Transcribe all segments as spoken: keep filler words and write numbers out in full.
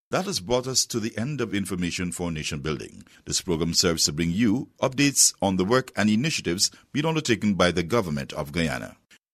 That has brought us to the end of Information for Nation Building. This program serves to bring you updates on the work and initiatives being undertaken by the government of Guyana.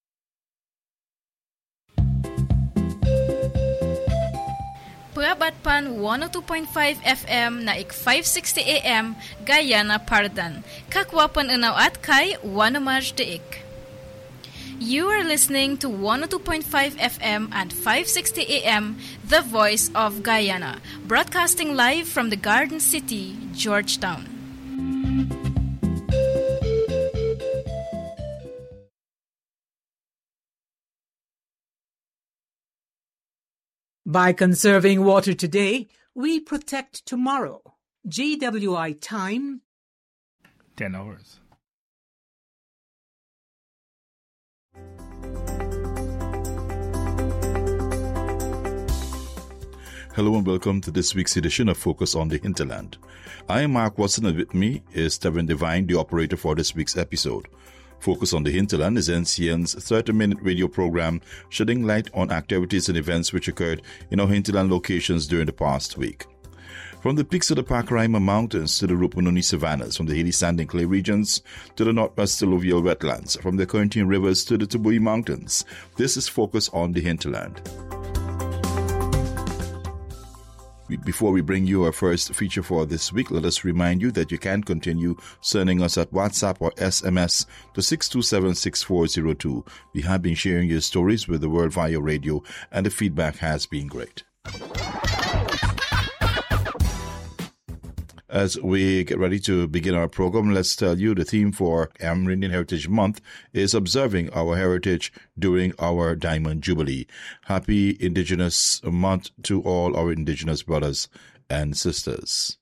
Prabatpan one oh two point five F M na ik five sixty A M Guyana Pardan. Kakwapan unaw at kay Wanamaj Deik. You are listening to one oh two point five F M and five sixty A M, The Voice of Guyana, broadcasting live from the Garden City, Georgetown. By conserving water today, we protect tomorrow. G W I time, ten hours. Hello and welcome to this week's edition of Focus on the Hinterland. I am Mark Watson, and with me is Tevin Devine, the operator for this week's episode. Focus on the Hinterland is N C N's thirty-minute radio program shedding light on activities and events which occurred in our hinterland locations during the past week. From the peaks of the Pacaraima Mountains to the Rupununi Savannas, from the hilly sand and clay regions to the northwest alluvial wetlands, from the Corentyne Rivers to the Tubui Mountains, this is Focus on the Hinterland. Before we bring you our first feature for this week, let us remind you that you can continue sending us at WhatsApp or S M S to six two seven six four zero two. We have been sharing your stories with the world via radio, and the feedback has been great. As we get ready to begin our program, let's tell you the theme for Amerindian Heritage Month is observing our heritage during our Diamond Jubilee. Happy Indigenous Month to all our Indigenous brothers and sisters.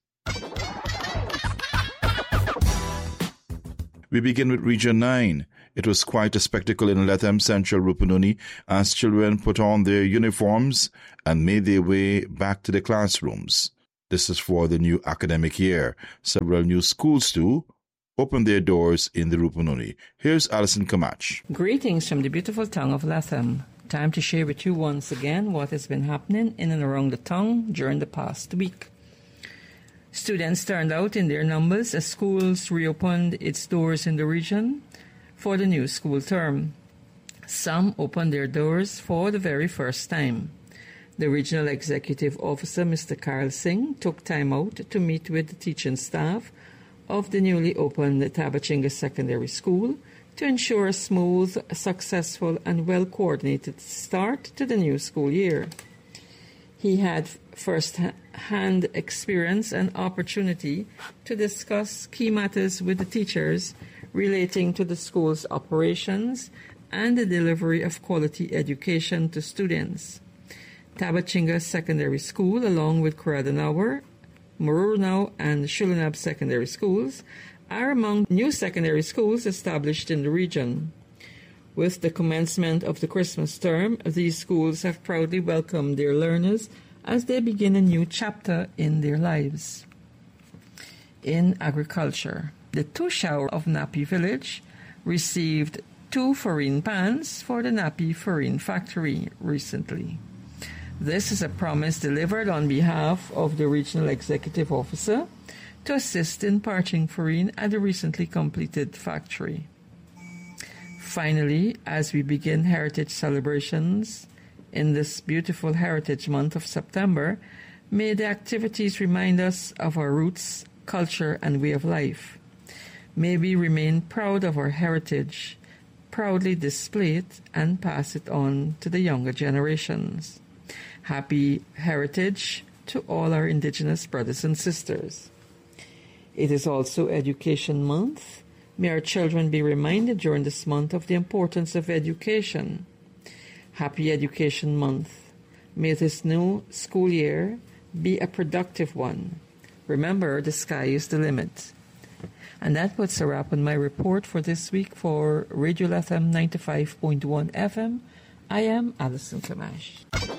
We begin with Region nine. It was quite a spectacle in Lethem Central Rupununi as children put on their uniforms and made their way back to the classrooms. This is for the new academic year. Several new schools, too, opened their doors in the Rupununi. Here's Alison Kamach. Greetings from the beautiful town of Lethem. Time to share with you once again what has been happening in and around the town during the past week. Students turned out in their numbers as schools reopened its doors in the region for the new school term. Some opened their doors for the very first time. The Regional Executive Officer, Mister Carl Singh, took time out to meet with the teaching staff of the newly opened Tabachinga Secondary School to ensure a smooth, successful, and well-coordinated start to the new school year. He had first-hand experience and opportunity to discuss key matters with the teachers relating to the school's operations and the delivery of quality education to students. Tabachinga Secondary School, along with Kuradanawar, Murunau, and Shulunab Secondary Schools, are among new secondary schools established in the region. With the commencement of the Christmas term, these schools have proudly welcomed their learners as they begin a new chapter in their lives. In agriculture, the Tushaur of Napi Village received two farine pans for the Napi Farine Factory recently. This is a promise delivered on behalf of the Regional Executive Officer to assist in parching farine at the recently completed factory. Finally, as we begin heritage celebrations in this beautiful Heritage Month of September, may the activities remind us of our roots, culture, and way of life. May we remain proud of our heritage, proudly display it, and pass it on to the younger generations. Happy Heritage to all our Indigenous brothers and sisters. It is also Education Month. May our children be reminded during this month of the importance of education. Happy Education Month. May this new school year be a productive one. Remember, the sky is the limit. And that puts a wrap on my report for this week for Radio Lethem ninety-five point one F M. I am Alison Kamach.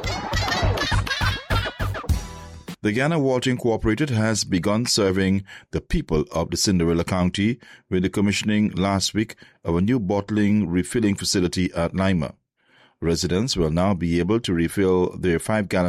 The Guyana Water Incorporated has begun serving the people of the Cinderella County with the commissioning last week of a new bottling refilling facility at Lima. Residents will now be able to refill their five-gallon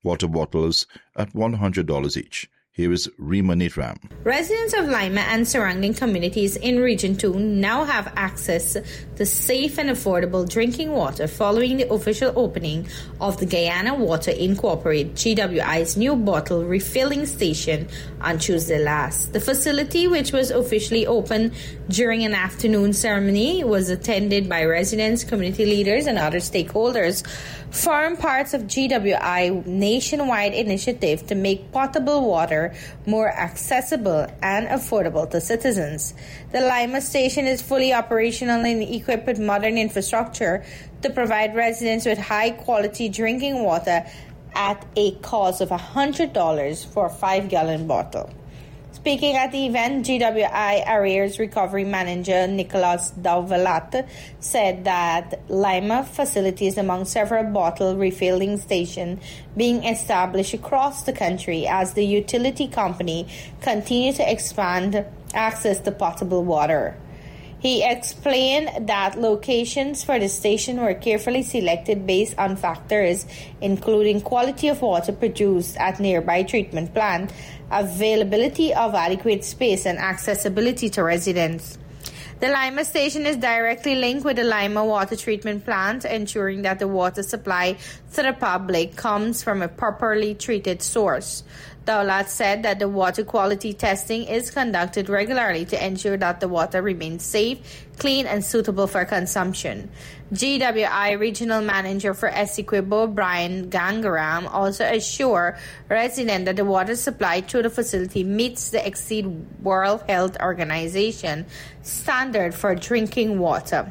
water bottles at one hundred dollars each. Here is Rima Nitram. Residents of Lima and surrounding communities in Region two now have access to safe and affordable drinking water following the official opening of the Guyana Water Incorporated, G W I's new bottle refilling station on Tuesday last. The facility, which was officially opened during an afternoon ceremony, was attended by residents, community leaders, and other stakeholders, form parts of G W I nationwide initiative to make potable water more accessible and affordable to citizens. The Lima station is fully operational and equipped with modern infrastructure to provide residents with high-quality drinking water at a cost of one hundred dollars for a five-gallon bottle. Speaking at the event, G W I Arrears Recovery Manager Nicolas Dauvelat said that Lima facility is among several bottle refilling stations being established across the country as the utility company continues to expand access to potable water. He explained that locations for the station were carefully selected based on factors including quality of water produced at nearby treatment plant, availability of adequate space, and accessibility to residents. The Lima station is directly linked with the Lima water treatment plant, ensuring that the water supply to the public comes from a properly treated source. Daulat said that the water quality testing is conducted regularly to ensure that the water remains safe, clean, and suitable for consumption. G W I Regional Manager for Essequibo, Brian Gangaram, also assured residents that the water supply through the facility meets the Exceed World Health Organization standard for drinking water.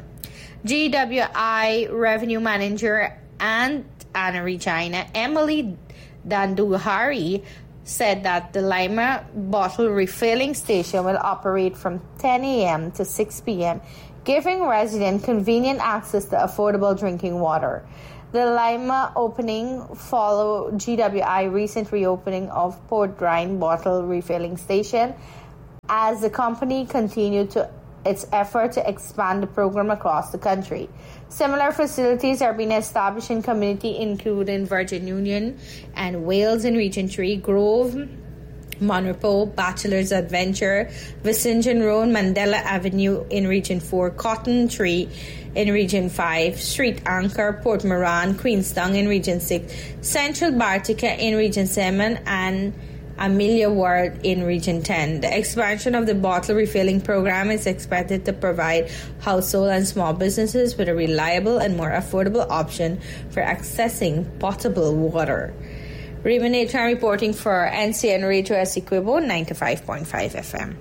G W I Revenue Manager and Anna Regina, Emily Danduhari, said that the Lima bottle refilling station will operate from ten a.m. to six p.m., giving residents convenient access to affordable drinking water. The Lima opening followed G W I recent reopening of Port Rhine bottle refilling station as the company continued to its effort to expand the program across the country. Similar facilities are being established in community including Virgin Union and Wales in Region three, Grove, Monrepo, Bachelor's Adventure, Vicingen Road, Mandela Avenue in Region four, Cotton Tree in Region five, Street Anchor, Port Moran, Queenstown in Region six, Central Bartica in Region seven, and Amelia Ward in Region ten. The expansion of the bottle refilling program is expected to provide household and small businesses with a reliable and more affordable option for accessing potable water. Rima Nathan reporting for N C N Radio Essequibo, ninety-five point five F M.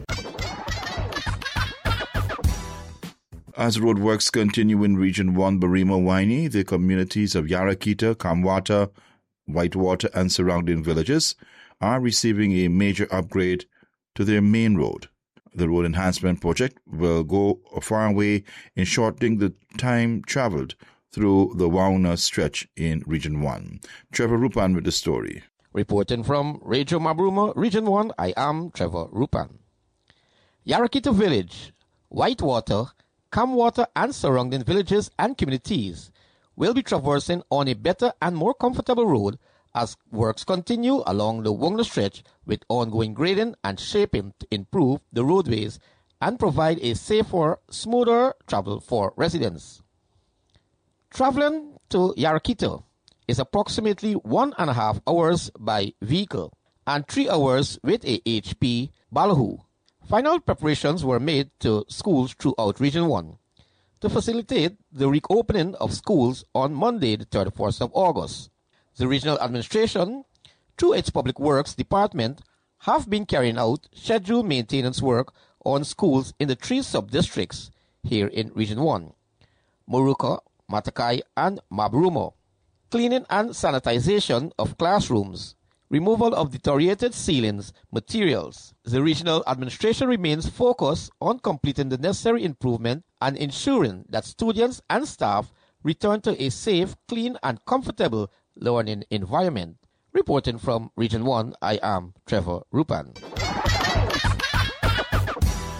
As roadworks continue in Region one, Barima Waini, the communities of Yarakita, Kamwata, Whitewater, and surrounding villages are receiving a major upgrade to their main road. The road enhancement project will go a far way in shortening the time traveled through the Wauna stretch in Region one. Trevor Rupan with the story. Reporting from Radio Mabruma, Region one, I am Trevor Rupan. Yarakita Village, Whitewater, Kamwater, and surrounding villages and communities will be traversing on a better and more comfortable road as works continue along the Wongna stretch with ongoing grading and shaping to improve the roadways and provide a safer, smoother travel for residents. Traveling to Yarakita is approximately one and a half hours by vehicle and three hours with a H P Balhu. Final preparations were made to schools throughout Region one to facilitate the reopening of schools on Monday, the thirty-first of August. The regional administration, through its Public Works Department, have been carrying out scheduled maintenance work on schools in the three sub-districts here in Region one, Moruka, Matakai, and Mabrumo. Cleaning and sanitization of classrooms, removal of deteriorated ceilings materials. The regional administration remains focused on completing the necessary improvement and ensuring that students and staff return to a safe, clean, and comfortable learning environment. Reporting from Region one, I am Trevor Rupan.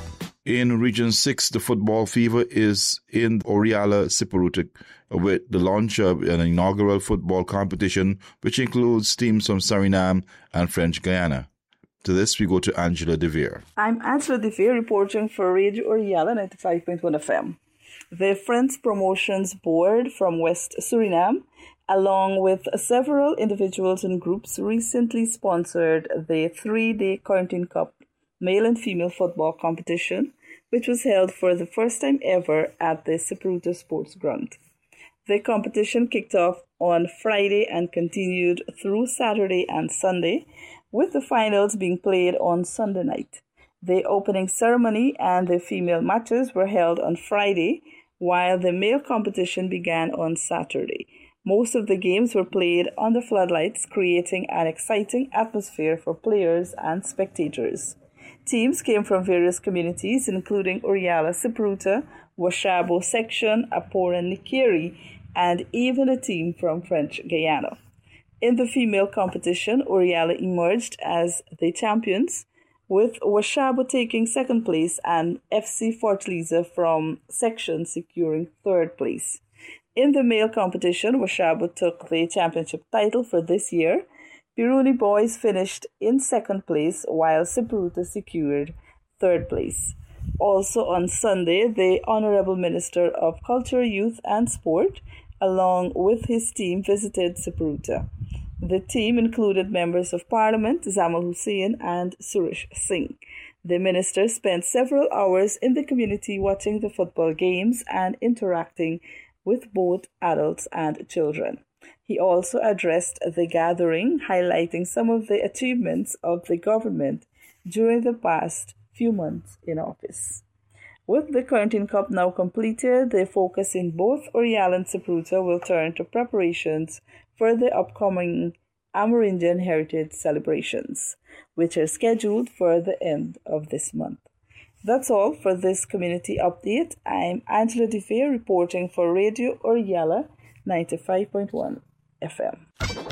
In Region six, the football fever is in Oriala Siparuta with the launch of an inaugural football competition which includes teams from Suriname and French Guiana. To this, we go to Angela Devere. I'm Angela Devere reporting for Radio Oriala ninety-five point one F M. The Friends Promotions Board from West Suriname, along with several individuals and groups, recently sponsored the three-day Quarantine Cup male and female football competition, which was held for the first time ever at the Siparuta Sports Ground. The competition kicked off on Friday and continued through Saturday and Sunday, with the finals being played on Sunday night. The opening ceremony and the female matches were held on Friday, while the male competition began on Saturday. Most of the games were played under floodlights, creating an exciting atmosphere for players and spectators. Teams came from various communities, including Oriala Siparuta, Washabo Section, Apora Nikeri, and even a team from French Guiana. In the female competition, Oriala emerged as the champions, with Washabo taking second place and F C Fortaleza from Section securing third place. In the male competition, Washabo took the championship title for this year. Biruni Boys finished in second place, while Siparuta secured third place. Also on Sunday, the Honorable Minister of Culture, Youth and Sport, along with his team, visited Siparuta. The team included members of Parliament, Zamal Hussain and Suresh Singh. The minister spent several hours in the community watching the football games and interacting with both adults and children. He also addressed the gathering, highlighting some of the achievements of the government during the past few months in office. With the Quarantine Cup now completed, the focus in both Oriala and Siparuta will turn to preparations for the upcoming Amerindian Heritage celebrations, which are scheduled for the end of this month. That's all for this community update. I'm Angela Devere reporting for Radio Oriala ninety-five point one F M.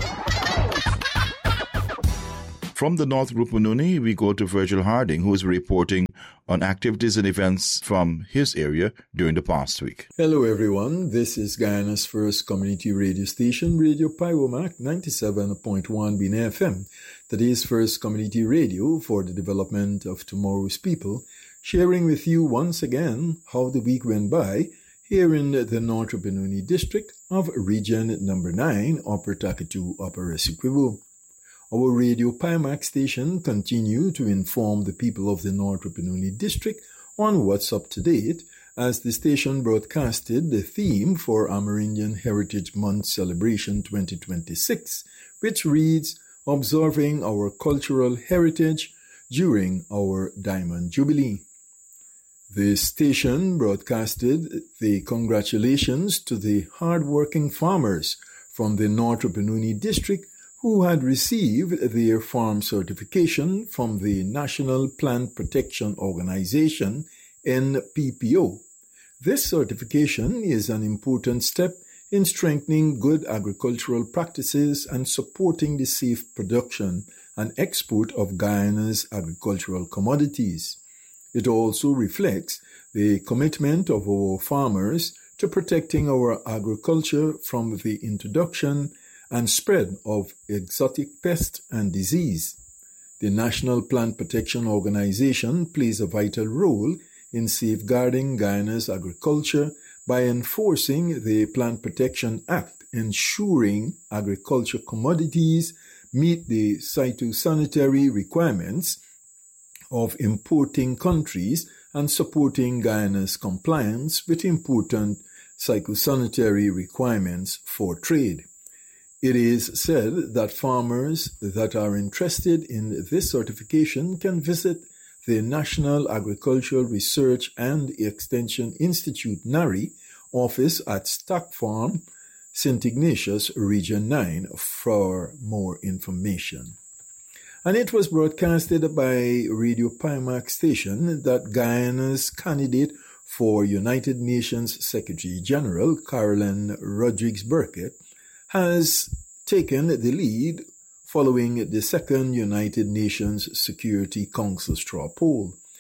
From the North Rupununi, we go to Virgil Harding, who is reporting on activities and events from his area during the past week. Hello, everyone. This is Guyana's first community radio station, Radio Paiwomac ninety-seven point one B N F M, today's first community radio for the development of tomorrow's people, sharing with you once again how the week went by here in the North Rupununi district of Region Number nine, Upper Takatu, Upper Essequibo. Our Radio Paiwomac station continue to inform the people of the North Rupununi district on what's up to date, as the station broadcasted the theme for Amerindian Heritage Month Celebration twenty twenty-six, which reads, Observing Our Cultural Heritage During Our Diamond Jubilee. The station broadcasted the congratulations to the hard-working farmers from the North Rupununi district who had received their farm certification from the National Plant Protection Organization, N P P O. This certification is an important step in strengthening good agricultural practices and supporting the safe production and export of Guyana's agricultural commodities. It also reflects the commitment of our farmers to protecting our agriculture from the introduction and spread of exotic pests and disease. The National Plant Protection Organization plays a vital role in safeguarding Guyana's agriculture by enforcing the Plant Protection Act, ensuring agriculture commodities meet the phytosanitary requirements of importing countries and supporting Guyana's compliance with important phytosanitary requirements for trade. It is said that farmers that are interested in this certification can visit the National Agricultural Research and Extension Institute NARI office at Stack Farm, Saint Ignatius, Region nine for more information. And it was broadcasted by Radio Paiwomac station that Guyana's candidate for United Nations Secretary General, Caroline Rodriguez Burkett, has taken the lead following the second United Nations Security Council straw poll.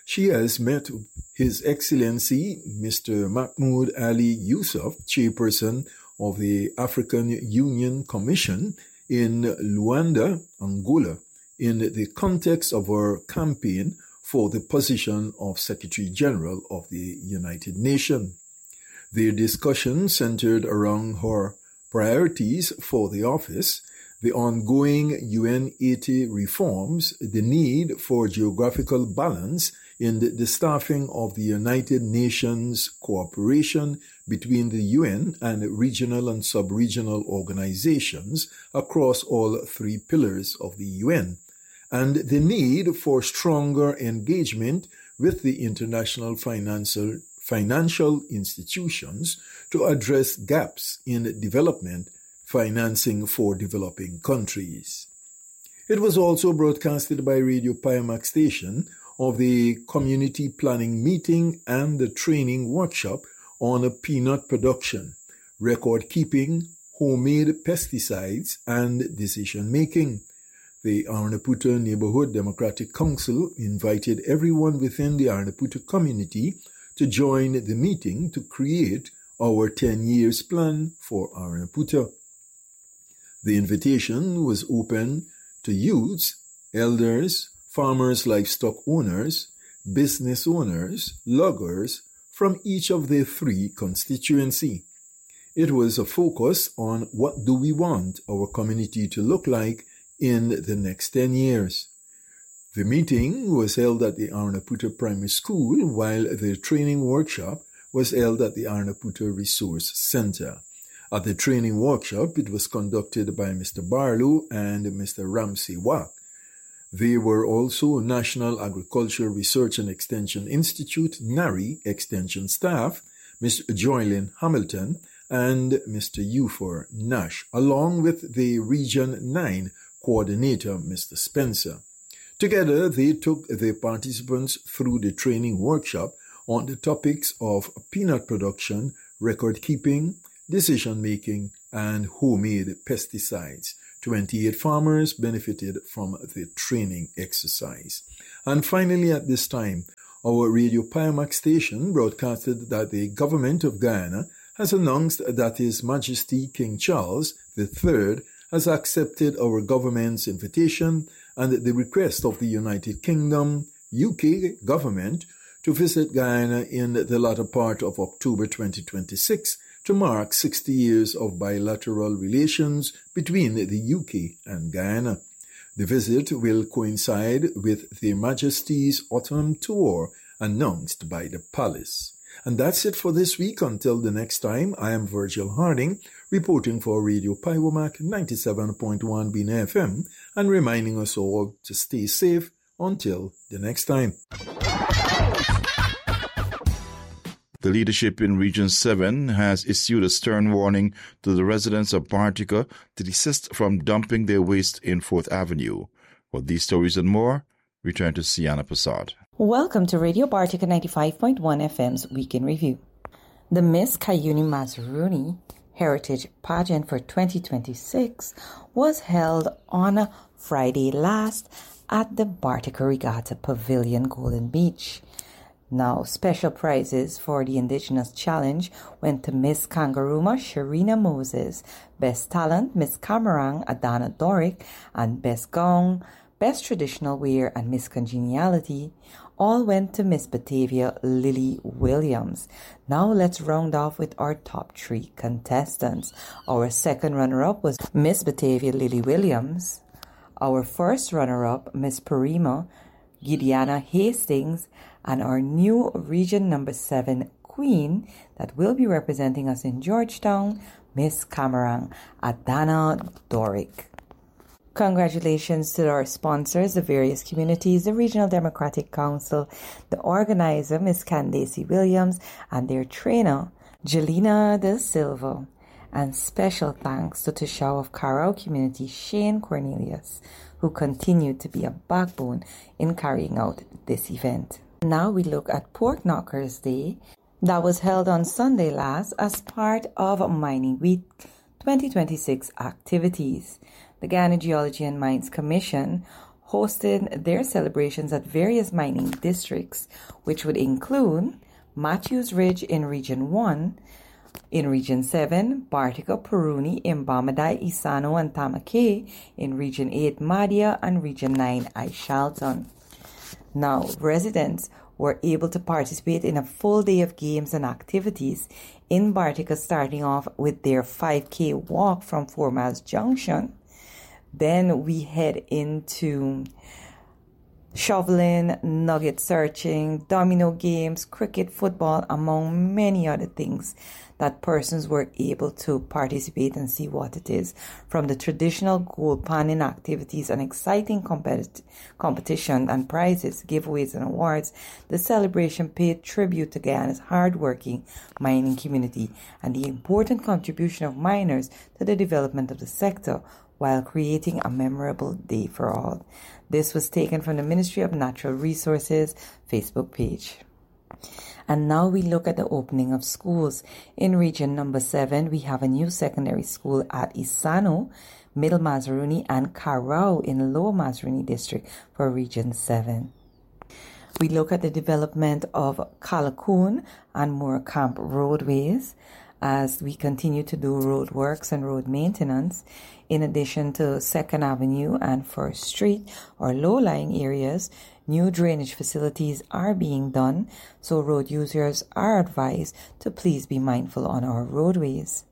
She has met His Excellency Mister Mahmoud Ali Yusuf, chairperson of the African Union Commission in Luanda, Angola, in the context of her campaign for the position of Secretary General of the United Nations. Their discussion centered around her priorities for the office, the ongoing U N eighty reforms, the need for geographical balance in the staffing of the United Nations cooperation between the U N and regional and sub-regional organizations across all three pillars of the U N, and the need for stronger engagement with the international financial, financial institutions to address gaps in development financing for developing countries. It was also broadcasted by Radio Piomac Station of the community planning meeting and the training workshop on peanut production, record keeping, homemade pesticides, and decision making. The Arnaputa Neighborhood Democratic Council invited everyone within the Arnaputa community to join the meeting to create our ten years plan for Arnaputa. The invitation was open to youths, elders, farmers, livestock owners, business owners, loggers from each of the three constituencies. It was a focus on what do we want our community to look like in the next ten years. The meeting was held at the Arnaputa Primary School, while the training workshop was held at the Arnaputa Resource Center. At the training workshop, it was conducted by Mister Barlow and Mister Ramsey Wack. They were also National Agriculture Research and Extension Institute, NARI, extension staff, Miss Joylyn Hamilton and Mister Ufer Nash, along with the Region nine coordinator, Mister Spencer. Together, they took the participants through the training workshop on the topics of peanut production, record keeping, decision-making, and homemade pesticides. twenty-eight farmers benefited from the training exercise. And finally, at this time, our Radio Piomac station broadcasted that the government of Guyana has announced that His Majesty King Charles the Third has accepted our government's invitation and the request of the United Kingdom, U K government to visit Guyana in the latter part of October twenty twenty-six to mark sixty years of bilateral relations between the U K and Guyana. The visit will coincide with Their Majesty's autumn tour announced by the palace. And that's it for this week. Until the next time, I am Virgil Harding, reporting for Radio Piomac ninety-seven point one B N F M and reminding us all to stay safe until the next time. The leadership in Region seven has issued a stern warning to the residents of Bartica to desist from dumping their waste in Fourth Avenue. For these stories and more, return to Sienna Prasad. Welcome to Radio Bartica ninety-five point one F M's Week in Review. The Miss Kayuni Mazruni Heritage Pageant for twenty twenty-six was held on Friday last at the Bartica Regatta Pavilion, Golden Beach. Now, special prizes for the Indigenous Challenge went to Miss Kangaruma Sharina Moses, Best Talent Miss Camarang Adana Doric, and Best Gown, Best Traditional Wear, and Miss Congeniality all went to Miss Batavia Lily Williams. Now let's round off with our top three contestants. Our second runner-up was Miss Batavia Lily Williams. Our first runner-up, Miss Parima Gideana Hastings, and our new Region Number seven Queen that will be representing us in Georgetown, Miss Camarang Adana Doric. Congratulations to our sponsors, the various communities, the Regional Democratic Council, the organizer, Miss Candace Williams, and their trainer, Jelena De Silva. And special thanks to Tishau of Carroll Community, Shane Cornelius, who continued to be a backbone in carrying out this event. Now we look at Pork Knockers Day that was held on Sunday last as part of Mining Week twenty twenty-six activities. The Guyana Geology and Mines Commission hosted their celebrations at various mining districts, which would include Matthews Ridge in Region one, in Region seven, Bartica, Peruni, Imbamadai, Isano, and Tamake, in Region eight, Madia, and Region nine, Aishalton. Now, residents were able to participate in a full day of games and activities in Bartica, starting off with their five K walk from Four Miles Junction. Then we head into shoveling, nugget searching, domino games, cricket, football, among many other things that persons were able to participate and see what it is. From the traditional gold panning activities and exciting competi- competition and prizes, giveaways and awards, the celebration paid tribute to Guyana's hard-working mining community and the important contribution of miners to the development of the sector, while creating a memorable day for all. This was taken from the Ministry of Natural Resources Facebook page. And now we look at the opening of schools. In region number seven, we have a new secondary school at Isano, Middle Mazaruni, and Karau in Lower Mazaruni district for region seven. We look at the development of Callicoon and Moore Camp roadways as we continue to do road works and road maintenance. In addition to Second Avenue and First Street or low-lying areas, new drainage facilities are being done, so road users are advised to please be mindful on our roadways.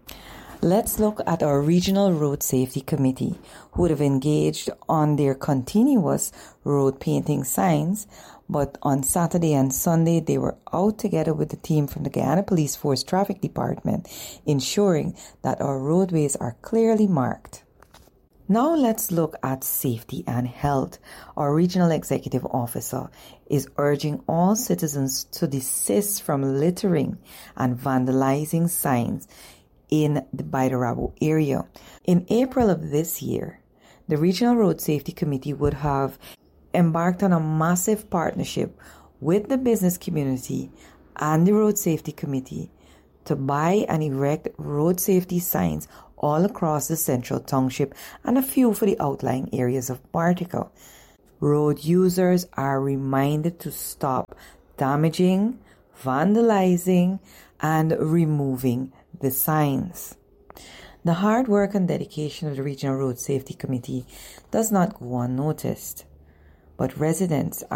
Let's look at our Regional Road Safety Committee, who would have engaged on their continuous road painting signs, but on Saturday and Sunday they were out together with the team from the Guyana Police Force Traffic Department, ensuring that our roadways are clearly marked. Now let's look at safety and health. Our Regional Executive Officer is urging all citizens to desist from littering and vandalizing signs in the Baidarabo area. In April of this year, the Regional Road Safety Committee would have embarked on a massive partnership with the business community and the Road Safety Committee to buy and erect road safety signs all across the Central Township and a few for the outlying areas of Bartica. Road users are reminded to stop damaging, vandalizing, and removing the signs. The hard work and dedication of the Regional Road Safety Committee does not go unnoticed, but residents